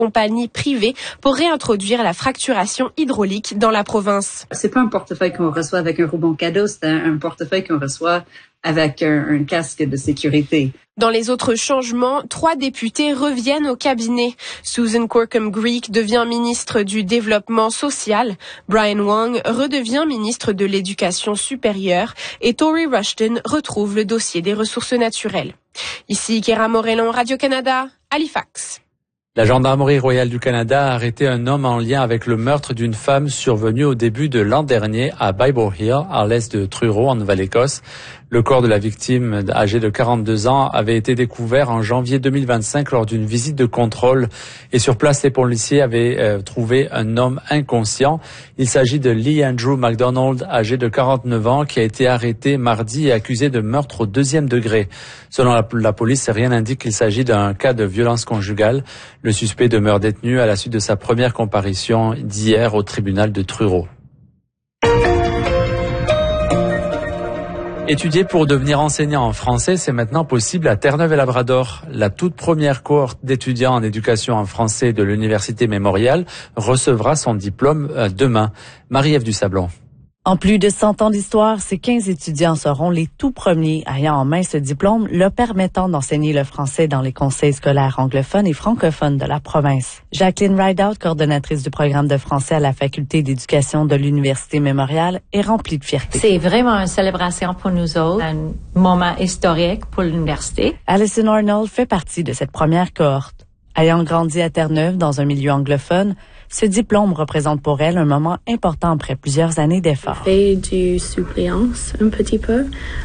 compagnie privée pour réintroduire la fracturation hydraulique dans la province. C'est pas un portefeuille qu'on reçoit avec un rouban cadeau, c'est un portefeuille qu'on reçoit avec un casque de sécurité. Dans les autres changements, 3 députés reviennent au cabinet. Susan Corkum-Greek devient ministre du Développement social, Brian Wong redevient ministre de l'Éducation supérieure et Tory Rushton retrouve le dossier des ressources naturelles. Ici Kéra Morellon, Radio-Canada, Halifax. La Gendarmerie royale du Canada a arrêté un homme en lien avec le meurtre d'une femme survenu au début de l'an dernier à Bible Hill, à l'est de Truro, en Nouvelle-Écosse. Le corps de la victime, âgée de 42 ans, avait été découvert en janvier 2025 lors d'une visite de contrôle. Et sur place, les policiers avaient trouvé un homme inconscient. Il s'agit de Lee Andrew MacDonald, âgé de 49 ans, qui a été arrêté mardi et accusé de meurtre au 2e degré. Selon la police, rien n'indique qu'il s'agit d'un cas de violence conjugale. Le suspect demeure détenu à la suite de sa première comparution d'hier au tribunal de Truro. Étudier pour devenir enseignant en français, c'est maintenant possible à Terre-Neuve-et-Labrador. La toute première cohorte d'étudiants en éducation en français de l'Université Mémorial recevra son diplôme demain. Marie-Ève Dusablon. En plus de 100 ans d'histoire, ces 15 étudiants seront les tout premiers ayant en main ce diplôme leur permettant d'enseigner le français dans les conseils scolaires anglophones et francophones de la province. Jacqueline Rideout, coordonnatrice du programme de français à la Faculté d'éducation de l'Université Mémorial, est remplie de fierté. C'est vraiment une célébration pour nous autres, un moment historique pour l'université. Alison Arnold fait partie de cette première cohorte. Ayant grandi à Terre-Neuve dans un milieu anglophone, ce diplôme représente pour elle un moment important après plusieurs années d'efforts. J'ai fait du suppléance un petit peu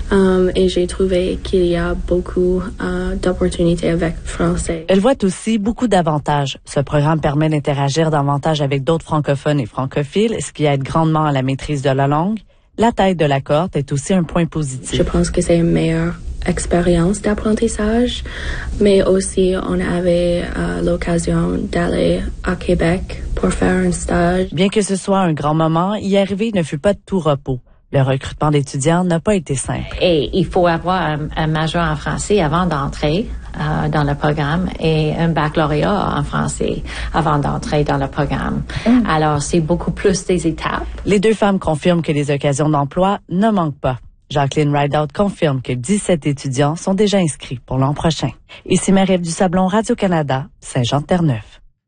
et j'ai trouvé qu'il y a beaucoup d'opportunités avec le français. Elle voit aussi beaucoup d'avantages. Ce programme permet d'interagir davantage avec d'autres francophones et francophiles, ce qui aide grandement à la maîtrise de la langue. La taille de la cohorte est aussi un point positif. Je pense que c'est une meilleure expérience d'apprentissage, mais aussi on avait l'occasion d'aller à Québec pour faire un stage. Bien que ce soit un grand moment, y arriver ne fut pas de tout repos. Le recrutement d'étudiants n'a pas été simple. Et il faut avoir un major en français avant d'entrer dans le programme et un baccalauréat en français avant d'entrer dans le programme. Alors, c'est beaucoup plus des étapes. Les 2 femmes confirment que les occasions d'emploi ne manquent pas. Jacqueline Rideout confirme que 17 étudiants sont déjà inscrits pour l'an prochain. Ici Marie-Ève Dusablon, Radio-Canada, Saint-Jean-de-Terre-Neuve.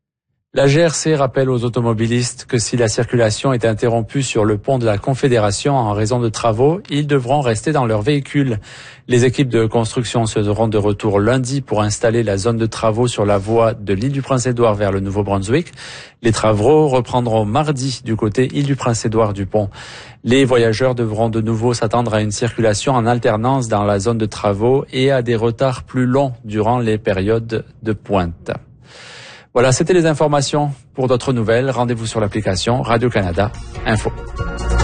La GRC rappelle aux automobilistes que si la circulation est interrompue sur le pont de la Confédération en raison de travaux, ils devront rester dans leur véhicule. Les équipes de construction seront de retour lundi pour installer la zone de travaux sur la voie de l'île du Prince-Édouard vers le Nouveau-Brunswick. Les travaux reprendront mardi du côté île du Prince-Édouard du pont. Les voyageurs devront de nouveau s'attendre à une circulation en alternance dans la zone de travaux et à des retards plus longs durant les périodes de pointe. Voilà, c'était les informations. Pour d'autres nouvelles, rendez-vous sur l'application Radio-Canada Info.